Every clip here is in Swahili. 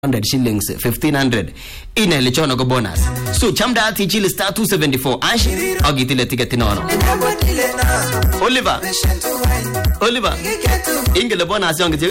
100 shillings 1500 ina lichono go bonus so chamda ati chile star 274 ash agitile ticket nono Oliver ingele bonus yonge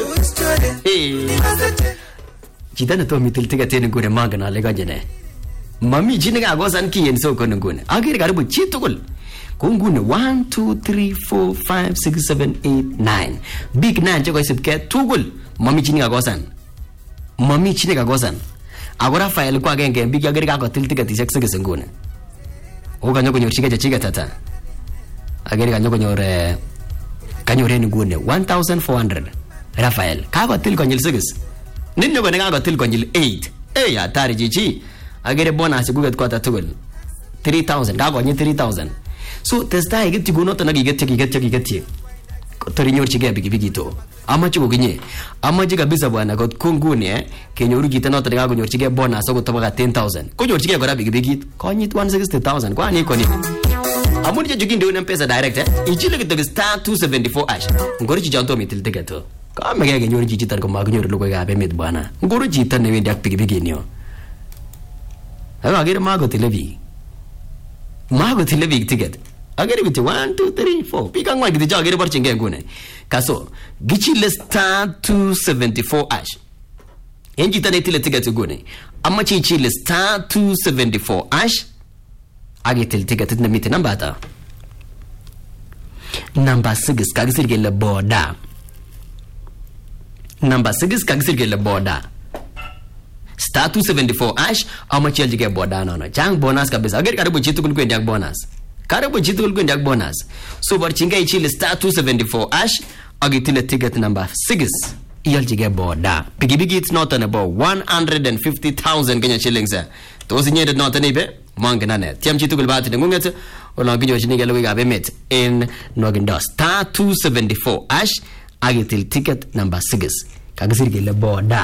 jidana to mitil ticket ni gure magana lega jene mami jine ga gosan ki yen so kono gune agir garubu chitugul kungune 1 2 3 4 5 6 7 8 9 big 9 jogo sipke tugul mami jine ga gosan Mami chine ka gosan. Agora file kwa genge big agere ka kotil ticket isek sengune. Oga nyoko nyor chiga tata. Agere ka nyoko nyore kanyore ni gune 1400. Rafael ka kotil konyil 6. Ninyo gone ka kotil konyil 8. Ya tari jichi. Agere bonus guget kwa tatugul. 3000 ka konyi 3000. So testa igiti guno to nagigeti. Tori nyor chiga bigi to. Amachi goginye amaji kabisa bwana got kungune kenyoru gitano tadega go nyorchige bonus go tobaga 10000 ko nyorchige gora bigi konyit 160000 kwani koni amuni je juginde una pesa direct ichile kitog star 274 ash ngori chijanto mitil tegeto kama gege nyoru jijitan ko magnyoru logo ga be mit bwana ngoro jitan ne wendak bigi niyo agere mago televi ticket agere bitu 1 2 3 4 pika ngwa gidi jagere barchinge ngune kaso gichile star 274 ash enji tane tile ticket ngune amma chichile star 274 ash agetel ticket na mite namba ta number 6 kagisirge le boda number 6 kagisirge le boda star 274 ash amma chichile boda no chang bonus kabisa agere karibu chitu kulku ndak bonus Karibu jitul gundak bonus. So barchinga ichile star 274 ash agitile ticket number 6. Iyal jige boda. Bigi it's not on about 150,000 Kenya shillings. Tosi nyede not anibe mangana net. Tiam jitul bati ngunget ola ginyo shiniga loga bemet in Nogindo star 274 ash agitil ticket number 6. Kagisirge le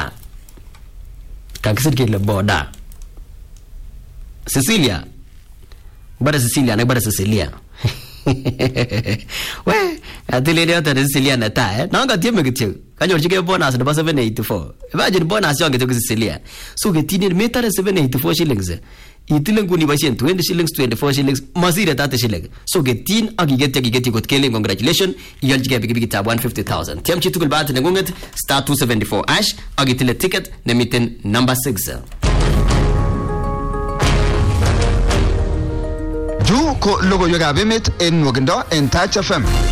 boda. Cecilia Bara Cecilia. We, atile dia ta Cecilia na ta na ga tieme gitu. Kanyor chike bonus na 784. Imagine bonus yonge to Cecilia. So ke tini meter 784 shillings. Itile nguni basien 20 shillings 24 shillings masire 30 shillings. So ke tin agigeti got kele congratulations. Yol chike bigi tab 150,000. Tiam chitukul bat na ngunget star 274 ash agitile ticket na miten number 6. Ju ko logo yoga bemet en Nogindo en Touch FM.